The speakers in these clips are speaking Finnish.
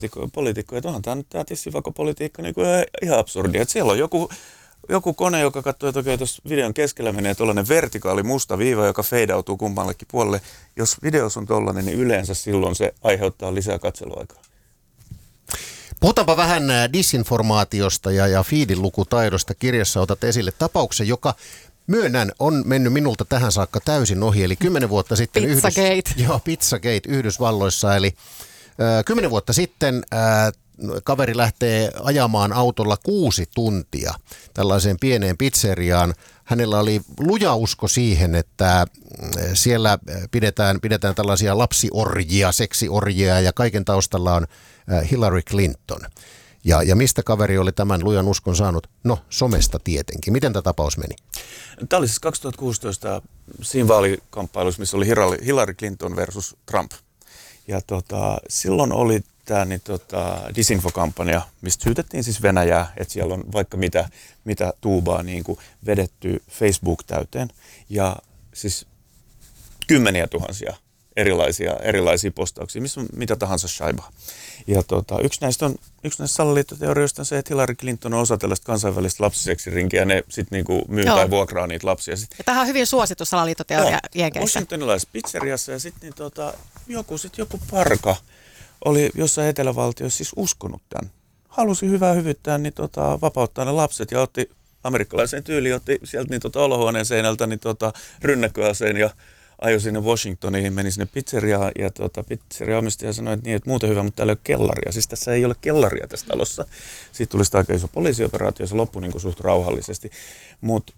poliitikkoja, että onhan tämä tissivakopolitiikka niin ihan absurdia. Että siellä on joku kone, joka katsoo, että okei, tuossa videon keskellä menee tuollainen vertikaali musta viiva, joka feidautuu kummallekin puolelle. Jos videos on tollainen, niin yleensä silloin se aiheuttaa lisää katseluaikaa. Puhutaanpa vähän disinformaatiosta ja feedin lukutaidosta. Kirjassa otat esille tapauksen, joka myönnän on mennyt minulta tähän saakka täysin ohi. Eli 10 vuotta sitten Pizzagate Yhdysvalloissa. Eli 10 vuotta sitten kaveri lähtee ajamaan autolla 6 tuntia tällaiseen pieneen pizzeriaan. Hänellä oli luja usko siihen, että siellä pidetään tällaisia lapsiorjia, seksiorjia ja kaiken taustalla on Hillary Clinton. Ja mistä kaveri oli tämän lujan uskon saanut? No, somesta tietenkin. Miten tämä tapaus meni? Tämä oli siis 2016 siinä vaalikamppailussa, missä oli Hillary Clinton versus Trump. Ja silloin oli tämä disinfokampanja, mistä syytettiin siis Venäjää, että siellä on vaikka mitä tuubaa niin kuin vedetty Facebook täyteen. Ja siis kymmeniä tuhansia erilaisia postauksia, missä on mitä tahansa shaibaa. Ja yksi näistä salaliittoteorioista on se, että Hillary Clinton on osa tällaista kansainvälistä lapsiseksirinkiä, ja ne sitten niinku myy tai vuokraa niitä lapsia. Ja tämähän on hyvin suosittu salaliittoteoria Jenkeissä. Washingtonilaisessa pizzeriassa ja sitten joku parka oli jossain etelävaltiossa siis uskonut tämän. Halusi hyvyyttää, niin vapauttaa ne lapset ja otti amerikkalaiseen tyyliin, otti sieltä olohuoneen seinältä rynnäkköaseen ja ajoi sinne Washingtoniin, meni sinne pizzeriaan ja pizzeriaomistaja sanoi, että muuten hyvä, mutta täällä ei ole kellaria. Siis tässä ei ole kellaria tässä talossa. Siitä tuli sitä aika iso poliisioperaatio ja se loppui niin kuin suht rauhallisesti. Mutta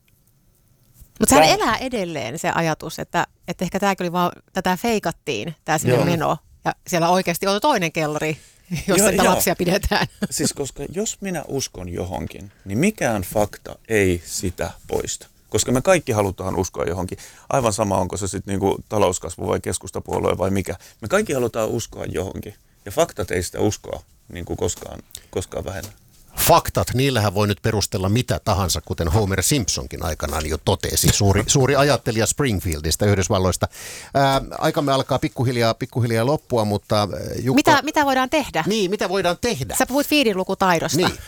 sehän elää edelleen se ajatus, että ehkä tämäkin oli vaan, tätä feikattiin, tämä sinne meno. Ja siellä oikeasti on toinen kellari, jossa niitä lapsia pidetään. Siis koska jos minä uskon johonkin, niin mikään fakta ei sitä poista. Koska me kaikki halutaan uskoa johonkin. Aivan sama, onko se sitten niinku talouskasvu vai keskustapuolue vai mikä. Me kaikki halutaan uskoa johonkin. Ja faktat ei sitä uskoa niinku koskaan vähennä. Faktat, niillähän voi nyt perustella mitä tahansa, kuten Homer Simpsonkin aikanaan jo totesi. Suuri ajattelija Springfieldistä Yhdysvalloista. Aikamme alkaa pikkuhiljaa loppua, mutta Jukka... Mitä voidaan tehdä? Niin, mitä voidaan tehdä? Sä puhuit feedin lukutaidosta. Niin.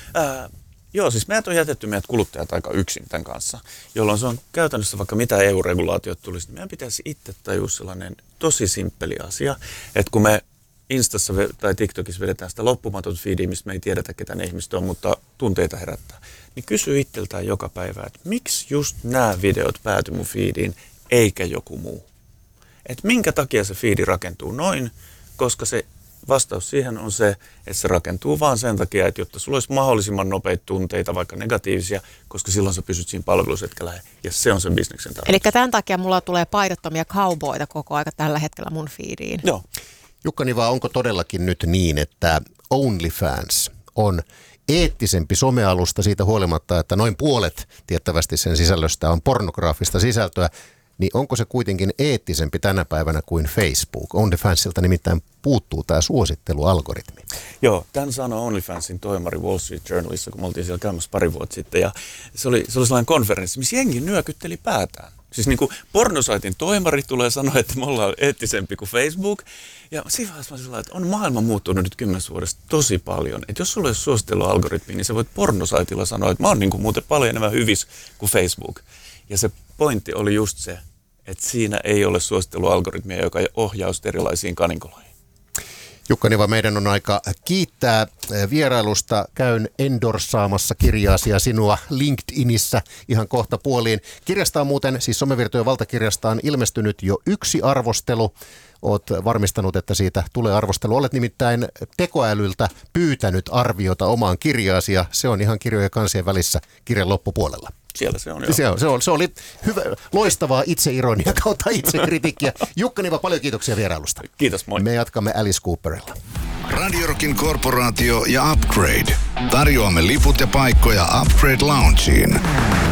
Joo, siis meidät on jätetty meidät kuluttajat aika yksin tämän kanssa, jolloin se on käytännössä vaikka mitä EU-regulaatiot tulisi, niin meidän pitäisi itse tajua sellainen tosi simppeli asia, että kun me Instassa tai TikTokissa vedetään sitä loppumatonta feedia, mistä me ei tiedetä, ketä ne ihmiset on, mutta tunteita herättää, niin kysy itseltään joka päivä, että miksi just nämä videot pääty mun feediin, eikä joku muu. Että minkä takia se feedi rakentuu noin, koska se vastaus siihen on se, että se rakentuu vaan sen takia, että jotta sulla olisi mahdollisimman nopeita tunteita, vaikka negatiivisia, koska silloin sä pysyt siinä palvelushetkellä ja se on sen bisneksen tarkoitus. Eli tämän takia mulla tulee paidottomia cowboyta koko aika tällä hetkellä mun feediin. Joo. Jukka-Niva, onko todellakin nyt niin, että OnlyFans on eettisempi somealusta siitä huolimatta, että noin puolet tiettävästi sen sisällöstä on pornograafista sisältöä, niin onko se kuitenkin eettisempi tänä päivänä kuin Facebook? OnlyFansilta nimittäin puuttuu tämä suosittelualgoritmi. Joo, tämän sanoi OnlyFansin toimari Wall Street Journalissa, kun me oltiin siellä käymässä pari vuotta sitten. Ja se oli sellainen konferenssi, missä jengi nyökytteli päätään. Siis niin kuin pornosaitin toimari tulee sanoa, että me ollaan eettisempi kuin Facebook. Ja siinä vaiheessa mä sellainen, että on maailma muuttunut nyt 10 vuodesta tosi paljon. Että jos sulla ei ole suosittelualgoritmi, niin sä voit pornosaitilla sanoa, että mä oon niin kuin muuten paljon enemmän hyvissä kuin Facebook. Ja se pointti oli just se, että siinä ei ole suosittelualgoritmia, joka ohjaus erilaisiin kaninkoloihin. Jukka-Niva, meidän on aika kiittää vierailusta. Käyn endorsaamassa kirjaasi ja sinua LinkedInissä ihan kohta puoliin. Kirjasta on muuten, siis Somevirtojen valtakirjasta on ilmestynyt jo 1 arvostelu. Olet varmistanut, että siitä tulee arvostelu. Olet nimittäin tekoälyltä pyytänyt arviota omaan kirjaasi ja se on ihan kirjojen kansien välissä kirjan loppupuolella. Siellä se on, Se oli hyvä, loistavaa itseironia kautta itsekritiikkiä. Jukka-Niva, paljon kiitoksia vierailusta. Kiitos, moi. Me jatkamme Alice Cooperilla. Radio Rockin korporaatio ja Upgrade. Tarjoamme liput ja paikkoja Upgrade Loungeen.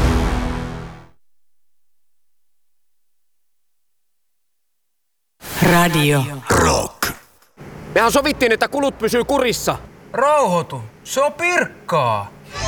Radio Rock. Mehän sovittiin, että kulut pysyy kurissa. Rauhoitu, se on pirkkaa.